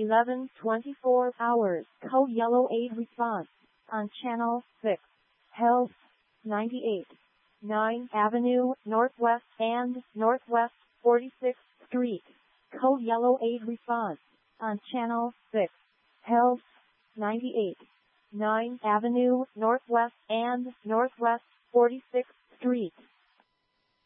11:24 hours. Code Yellow 8 response on Channel 6. Health 98. 9 Avenue, Northwest and Northwest 46th Street. Code Yellow 8 response on Channel 6. Health 98. 9 Avenue, Northwest and Northwest 46th Street.